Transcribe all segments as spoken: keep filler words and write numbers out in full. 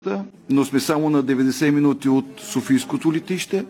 но сме само на деветдесет минути от Софийското летище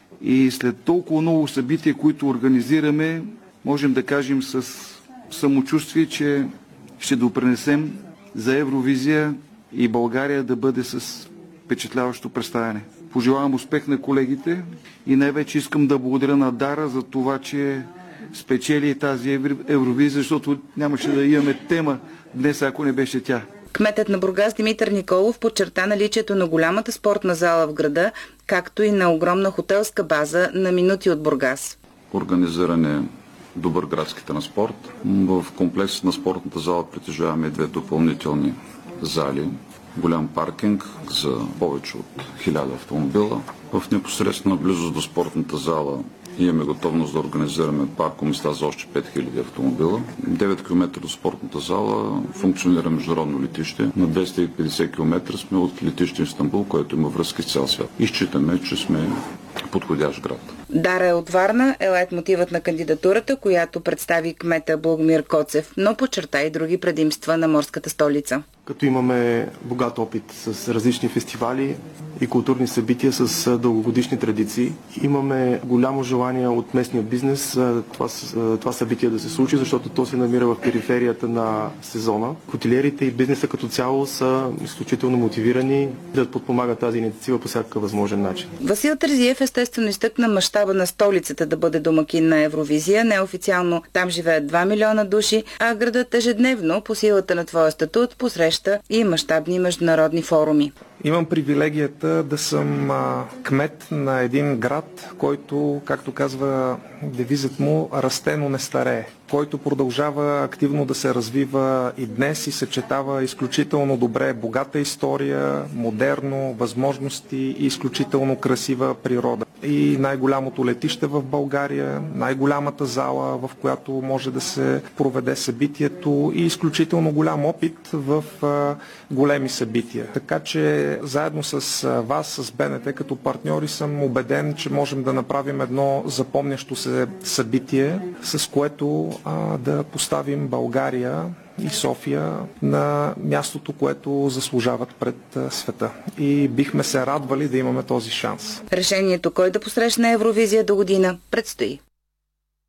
и след толкова много събития, които организираме, можем да кажем с самочувствие, че ще допринесем за Евровизия и България да бъде с впечатляващо представяне. Пожелавам успех на колегите и най-вече искам да благодаря на Дара за това, че спечели тази Евровизия, защото нямаше да имаме тема днес, ако не беше тя. Кметът на Бургас Димитър Николов подчерта наличието на голямата спортна зала в града, както и на огромна хотелска база на минути от Бургас. Организиране добър градски транспорт. В комплекс на спортната зала притежаваме две допълнителни зали. Голям паркинг за повече от хиляда автомобила. В непосредствена близост до спортната зала имаме готовност да организираме паркоместа за още пет хиляди автомобила. девет километра до спортната зала функционира международно летище. На двеста и петдесет километра сме от летище Истанбул, което има връзки с цял свят. И считаме, че сме подходящ град. Дара е от Варна е лайтмотивът на кандидатурата, която представи кмета Благомир Коцев, но подчерта и други предимства на морската столица. Като имаме богат опит с различни фестивали и културни събития с дългогодишни традиции, имаме голямо желание от местния бизнес това, това събитие да се случи, защото то се намира в периферията на сезона. Хотелиерите и бизнеса като цяло са изключително мотивирани да подпомагат тази инициатива по всякакъв възможен начин. Васил Терзиев естествено изтъкна мащаба на столицата да бъде домакин на Евровизия. Неофициално там живеят два милиона души, а градът ежедневно по силата на твоя статут посреща и мащабни международни форуми. Имам привилегията да съм а, кмет на един град, който, както казва девизът му, расте, но не старее, който продължава активно да се развива и днес и съчетава изключително добре богата история, модерно, възможности и изключително красива природа. И най-голямото летище в България, най-голямата зала, в която може да се проведе събитието и изключително голям опит в а, големи събития. Така че заедно с вас, с БНТ като партньори, съм убеден, че можем да направим едно запомнящо се събитие, с което а, да поставим България и София на мястото, което заслужават пред а, света. И бихме се радвали да имаме този шанс. Решението кой да посрещне Евровизия до година предстои.